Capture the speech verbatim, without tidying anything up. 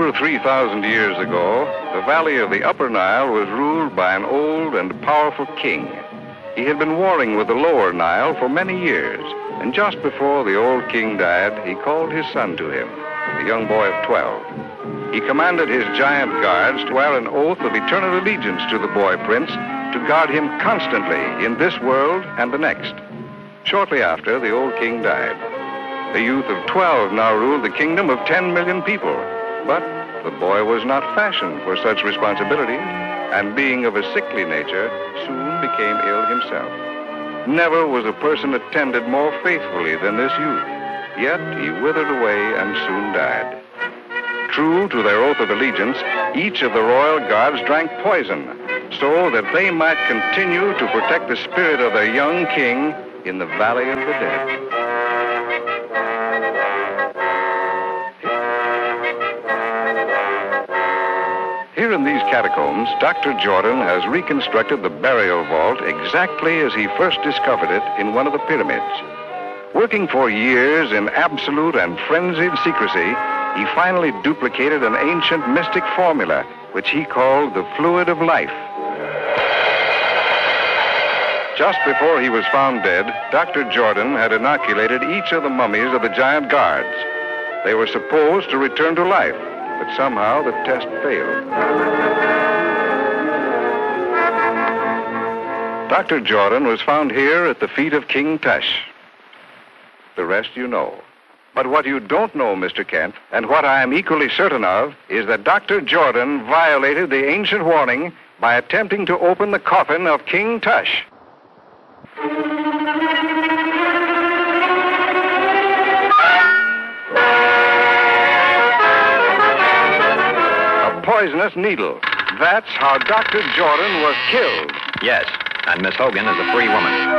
Over three thousand years ago, the valley of the Upper Nile was ruled by an old and powerful king. He had been warring with the Lower Nile for many years, and just before the old king died, he called his son to him, a young boy of twelve. He commanded his giant guards to swear an oath of eternal allegiance to the boy prince, to guard him constantly in this world and the next. Shortly after, the old king died. The youth of twelve now ruled the kingdom of ten million people. But the boy was not fashioned for such responsibilities, and being of a sickly nature, soon became ill himself. Never was a person attended more faithfully than this youth, yet he withered away and soon died. True to their oath of allegiance, each of the royal guards drank poison, so that they might continue to protect the spirit of their young king in the Valley of the Dead. Here in these catacombs, Doctor Jordan has reconstructed the burial vault exactly as he first discovered it in one of the pyramids. Working for years in absolute and frenzied secrecy, he finally duplicated an ancient mystic formula, which he called the fluid of life. Just before he was found dead, Doctor Jordan had inoculated each of the mummies of the giant guards. They were supposed to return to life, but somehow the test failed. Doctor Jordan was found here at the feet of King Tush. The rest you know. But what you don't know, Mister Kent, and what I am equally certain of, is that Doctor Jordan violated the ancient warning by attempting to open the coffin of King Tush. A poisonous needle. That's how Doctor Jordan was killed. Yes, and Miss Hogan is a free woman.